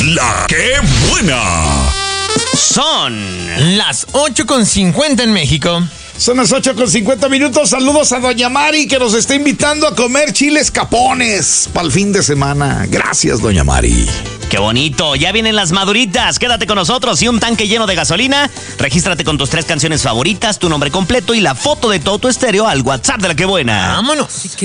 La que buena. Son las 8:50 en México. Son las 8:50. Saludos a doña Mari, que nos está invitando a comer chiles capones para el fin de semana. Gracias, doña Mari. ¡Qué bonito! Ya vienen las maduritas. Quédate con nosotros y un tanque lleno de gasolina. Regístrate con tus 3 canciones favoritas, tu nombre completo y la foto de todo tu estéreo al WhatsApp de La Que Buena. ¡Vámonos!